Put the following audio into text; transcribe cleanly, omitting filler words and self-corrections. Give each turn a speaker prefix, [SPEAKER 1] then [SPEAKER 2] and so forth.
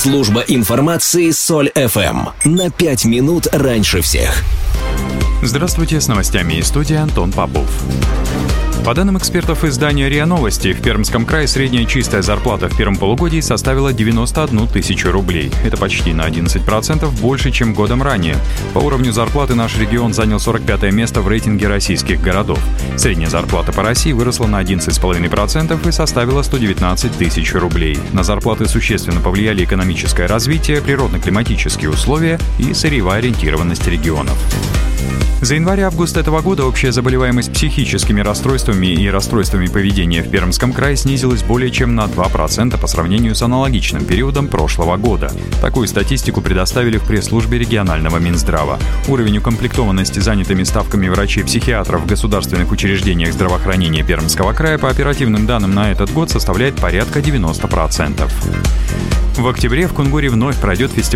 [SPEAKER 1] Служба информации Соль ФМ. На 5 минут раньше всех.
[SPEAKER 2] Здравствуйте, с новостями из студии Антон Попов. По данным экспертов издания РИА Новости, в Пермском крае средняя чистая зарплата в первом полугодии составила 91 тысячу рублей. Это почти на 11% больше, чем годом ранее. По уровню зарплаты наш регион занял 45-е место в рейтинге российских городов. Средняя зарплата по России выросла на 11,5% и составила 119 тысяч рублей. На зарплаты существенно повлияли экономическое развитие, природно-климатические условия и сырьевая ориентированность регионов. За январь-август этого года общая заболеваемость психическими расстройствами и расстройствами поведения в Пермском крае снизилась более чем на 2% по сравнению с аналогичным периодом прошлого года. Такую статистику предоставили в пресс-службе регионального Минздрава. Уровень укомплектованности занятыми ставками врачей-психиатров в государственных учреждениях здравоохранения Пермского края по оперативным данным на этот год составляет порядка 90%. В октябре в Кунгуре вновь пройдет фестиваль